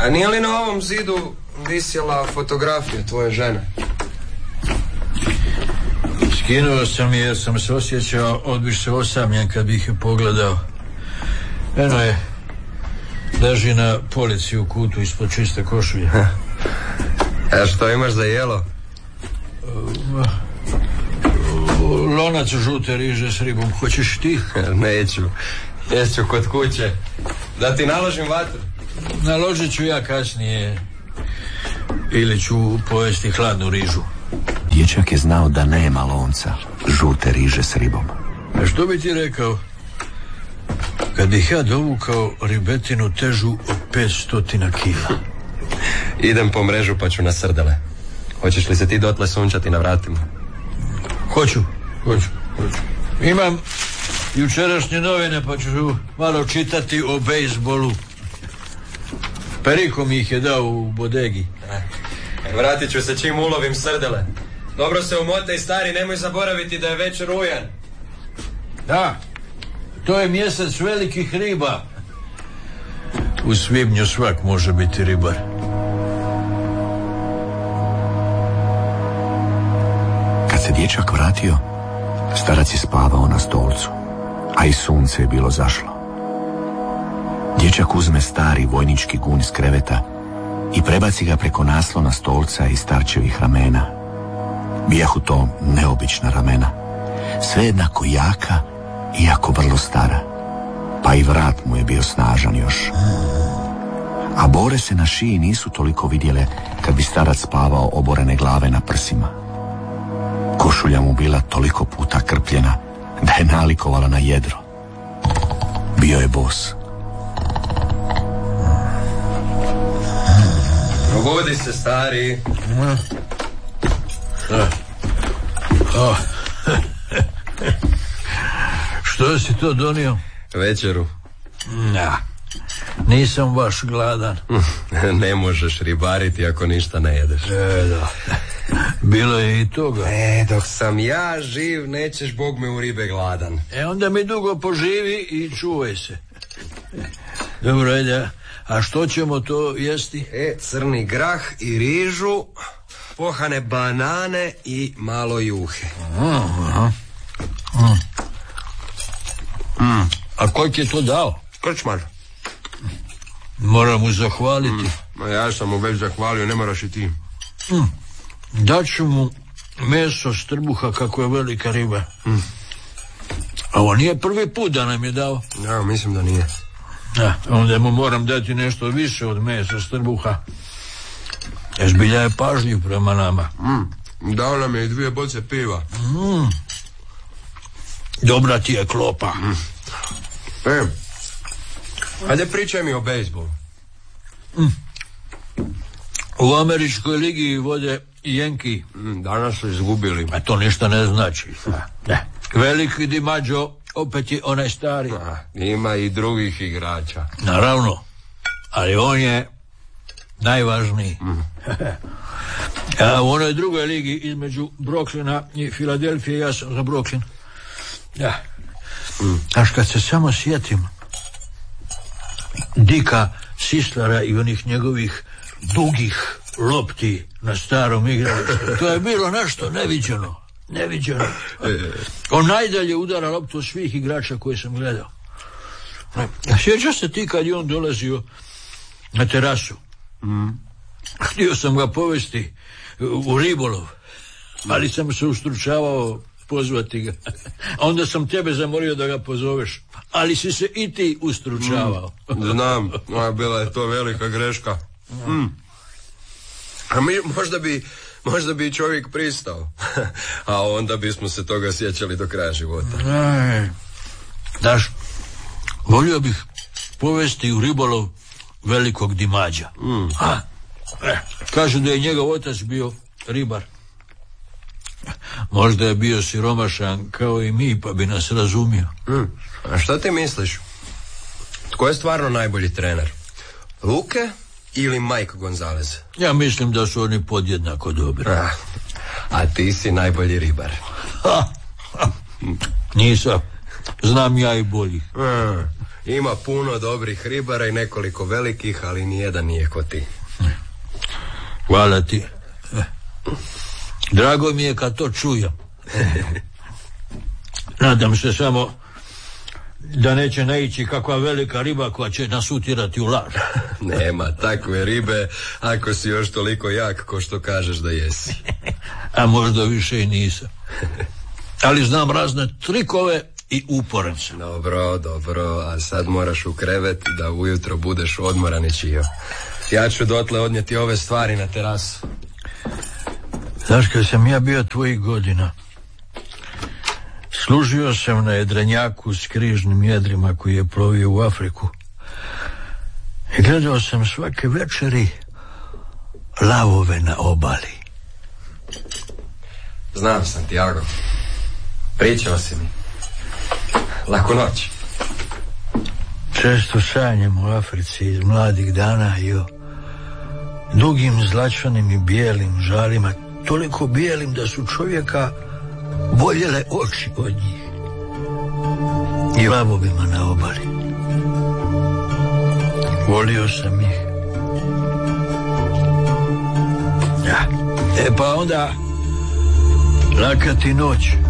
A nije li na ovom zidu visjela fotografija tvoje žene? Skinuo sam jer sam se osjećao odviše osamljen kad bih je pogledao. Eno je, leži na polici u kutu ispod čiste košulje. A što imaš za jelo? Lonac žute riže s ribom. Hoćeš ti? Neću. Ješću kod kuće. Da ti naložim vatru? Naložit ću ja kasnije. Ili ću pojesti hladnu rižu. Dječak je znao da nema lonca žute riže s ribom. A što bi ti rekao kad bih ja dovukao ribetinu težu od 500 kila? Idem po mrežu pa ću na srdele. Hoćeš li se ti dotle sunčati na vratima? Hoću. Imam jučerašnje novine pa ću malo čitati o bejsbolu. Periko mi ih je dao u bodegi. Vratit ću se čim ulovim srdele. Dobro se umotaj, stari, nemoj zaboraviti da je već rujan. Da, to je mjesec velikih riba. U svibnju svak može biti ribar. Kad se dječak vratio, starac je spavao na stolcu, a i sunce je bilo zašlo. Dječak uzme stari vojnički gun iz kreveta i prebaci ga preko naslona stolca i starčevih ramena. Bijahu to neobična ramena, sve jednako jaka, iako vrlo stara, pa i vrat mu je bio snažan još. A bore se na šiji nisu toliko vidjele kad bi starac spavao oborene glave na prsima. Košulja mu bila toliko puta krpljena da je nalikovala na jedro. Bio je bos. Probudi se, stari. Što si to donio? Večeru. Nisam baš gladan. Ne možeš ribariti ako ništa ne jedeš. Da. Bilo je i toga. Dok sam ja živ, nećeš Bog me u ribe gladan. Onda mi dugo poživi i čuvaj se. Dobro, ajde. A što ćemo to jesti? Crni grah i rižu, pohane banane i malo juhe. A ko ti je to dao? Krčmar. Moram mu zahvaliti. Ja sam mu već zahvalio, ne moraš i ti. Daću mu meso s trbuha kako je velika riba. A ovo nije prvi put da nam je dao. Ja, mislim da nije. Onda mu moram dati nešto više od mesa s trbuha. Zbilja je pažljiv prema nama. Dao nam je i 2 boce piva. Dobra ti je klopa. Ajde pričaj mi o bejsbolu. U američkoj ligi vode Yankees. Danas su izgubili. A to ništa ne znači. Veliki DiMaggio opet je onaj stari. Ima i drugih igrača. Naravno, ali on je najvažniji. A u onoj drugoj ligi između Brooklyna i Filadelfije, ja sam za Brooklyn. Až kad se samo sjetim Dika Sislara i onih njegovih dugih lopti na starom igralištu, to je bilo nešto neviđeno. On najdalje udara loptu od svih igrača koje sam gledao. Sjećaš se ti kad je on dolazio na terasu? Htio sam ga povesti u ribolov, ali sam se ustručavao pozvati ga. A onda sam tebe zamolio da ga pozoveš, ali si se i ti ustručavao. Znam, bila je to velika greška. A možda bi čovjek pristao. A onda bismo se toga sjećali do kraja života. Daš, volio bih povesti u ribolov velikog Dimađa. Kažu da je njegov otac bio ribar. Možda je bio siromašan kao i mi, pa bi nas razumio. A šta ti misliš? Tko je stvarno najbolji trener? Luke ili Mike Gonzalez? Ja mislim da su oni podjednako dobri. A ti si najbolji ribar. Nisam. Znam ja i bolji. Ima puno dobrih ribara i nekoliko velikih, ali nijedan nije ko ti. Hvala ti. Drago mi je kad to čujem. Nadam se samo da neće naići kakva velika riba koja će nas utjerati u laž. Nema takve ribe ako si još toliko jak ko što kažeš da jesi. A možda više i nisam. Ali znam razne trikove i uporan sam. Dobro, a sad moraš u krevet da ujutro budeš odmoran i čio. Ja ću dotle odnijeti ove stvari na terasu. Znaš, kad sam ja bio tvojih godina, služio sam na jedrenjaku s križnim jedrima koji je plovio u Afriku i gledao sam svake večeri lavove na obali. Znam, Santiago. Pričao si mi. Laku noć. Često sanjam o Africi iz mladih dana i o dugim zlačanim i bijelim žalima, toliko bijelim da su čovjeka boljele oči od njih, i lavovima na obali. Volio sam ih. Ja. Pa onda laka ti noć.